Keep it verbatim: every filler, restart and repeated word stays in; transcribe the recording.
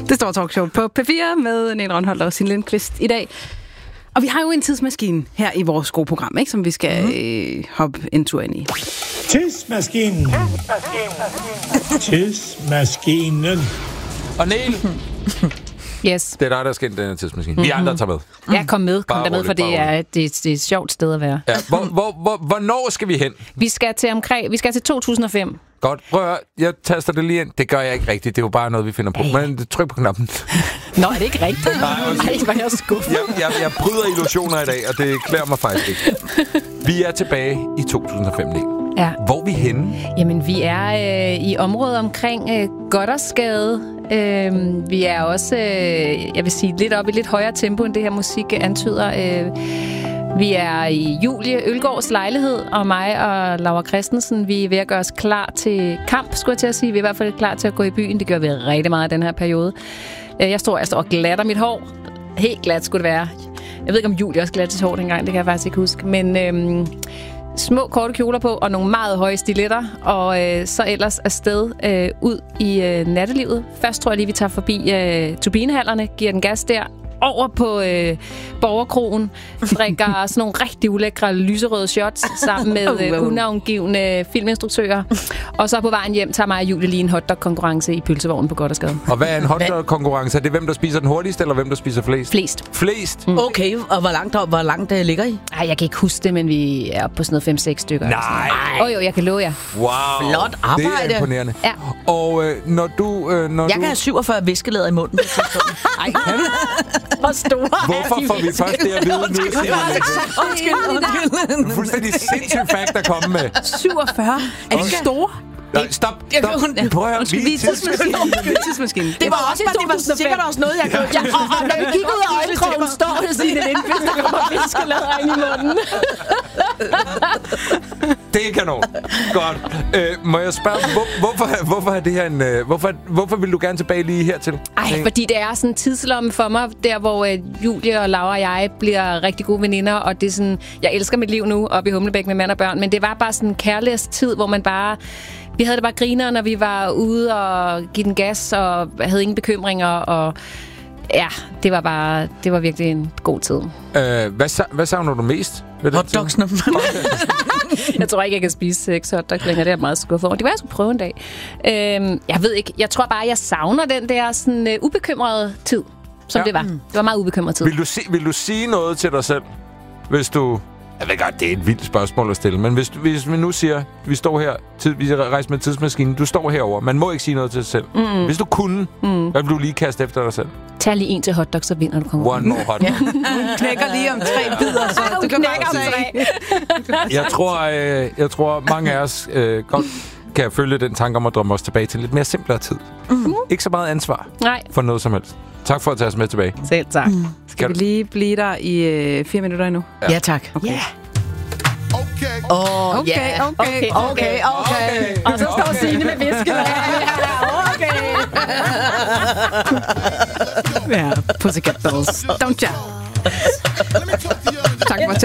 Det står talkshow på P fire med Niel Rønholt og Signe Lindqvist i dag. Og vi har jo en tidsmaskine her i vores gode program, ikke, som vi skal mm. øh, hoppe en tur ind i. Tidsmaskinen. Tidsmaskinen. Og Niel, Yes. det er dig, der skal ind i den her tidsmaskine. Mm-hmm. Vi andre tager med. Ja, kom med. Kom Bare der med, roligt, for det bare er, det, er, det er et sjovt sted at være. Ja, hvor, hvor, hvor, hvornår skal vi hen? Vi skal til omkring, vi skal til to tusind og fem. Godt, prøv at høre. Jeg taster det lige ind. Det gør jeg ikke rigtigt. Det er jo bare noget, vi finder på. Men tryk på knappen. Nå, er det ikke rigtigt? Nej, Ej, hvor er jeg skuffet. Jeg, jeg, jeg bryder illusioner i dag, og det klæder mig faktisk ikke. Vi er tilbage i to tusind og fem, Niel. Ja. Hvor er vi henne? Jamen, vi er øh, i området omkring øh, Gothersgade. Øh, vi er også, øh, jeg vil sige, lidt op i lidt højere tempo, end det her musik antyder. Øh, vi er i Julie Ølgaards lejlighed, og mig og Laura Christensen, vi er ved at gøre os klar til kamp, skulle jeg til at sige. Vi er i hvert fald klar til at gå i byen. Det gør vi rigtig meget i den her periode. Jeg står, jeg står og glatter mit hår. Helt glat skulle det være. Jeg ved ikke, om Julie også glattede sit hår dengang, det kan jeg faktisk ikke huske. Men øhm, små korte kjoler på, og nogle meget høje stiletter, og øh, så ellers afsted øh, ud i øh, nattelivet. Først tror jeg lige, vi tager forbi øh, turbinehallerne, giver den gas der, over på øh, Borgerkrogen, drikker sådan nogle rigtig ulækre lyserøde shots sammen med øh, unavngivende filminstruktører. Og så på vejen hjem tager mig og Julie lige en hotdog-konkurrence i pølsevognen på Gothersgade. Og hvad er en hotdog-konkurrence? Er det hvem, der spiser den hurtigste, eller hvem, der spiser flest? Flest. Flest? Mm. Okay, og hvor langt, hvor langt det ligger I? Ej, jeg kan ikke huske det, men vi er oppe på sådan noget fem seks stykker. Nej! Åh oh, jo, jeg kan love jer. Wow! Flot arbejde. Det er imponerende. Ja. Og øh, når du... Øh, når jeg du... kan have syvogfyrre viskelæder i munden. Ej, kan du? Hvor store Hvorfor får vi først det at vide nu? Undskyld, undskyld. Fuldstændig sindssygt fact at komme med. syvogfyrre? Er de store? Nej, stop, stop. Prøv at høre, vi er tidsmaskinen. Tidsmaskinen. Det var også, det var sikkert også noget, jeg kunne. Ja, og, og når vi gik ud af øjenkrogen, står det Signe Lindqvist, der kommer fiskelader ind i munden. Det er kanon. Godt. Øh, må jeg spørge, hvor, hvorfor, hvorfor er det her en... Øh, hvorfor, hvorfor vil du gerne tilbage lige hertil? Ej, fordi det er sådan en tidslomme for mig, der hvor øh, Julie og Laura og jeg bliver rigtig gode veninder, og det er sådan... Jeg elsker mit liv nu oppe i Humlebæk med mand og børn, men det var bare sådan en kærligheds tid, hvor man bare... Vi havde det bare griner, når vi var ude og give den gas, og havde ingen bekymringer, og ja, det var bare, det var virkelig en god tid. Øh, hvad, hvad savner du mest? Hotdogsene. Jeg tror ikke, jeg kan spise seks hotdogs længere. Det er jeg meget skuffet over. Det var, jeg skulle prøve en dag. Øhm, jeg ved ikke. Jeg tror bare, jeg savner den der sådan, uh, ubekymrede tid, som ja. det var. Det var meget ubekymret tid. Vil du, si- vil du sige noget til dig selv, hvis du... Jeg ved godt, det er et vildt spørgsmål at stille, men hvis, hvis vi nu siger, vi står her, tid, vi rejser med tidsmaskinen, du står herover, man må ikke sige noget til dig selv. Mm. Hvis du kunne, mm. hvad vil du lige kaste efter dig selv? Tag lige en til hotdog, så vinder du kommer. One more hotdog. Ja. Hun knækker lige om tre bidder, så du kan bare tre. Jeg tror, øh, jeg tror mange af os øh, godt kan følge den tanke om at drømme os tilbage til lidt mere simplere tid. Mm. Ikke så meget ansvar Nej. for noget som helst. Tak for at tage os med tilbage. Selv tak. Mm. Skal vi lige blive der i øh, fire minutter endnu? Ja, ja tak. Okay. Yeah. Okay. Oh, okay, yeah. okay, okay, okay, okay. Og så står Signe med viskelader. Okay. Ja, Pussycat Dolls. Don't ya? Tak for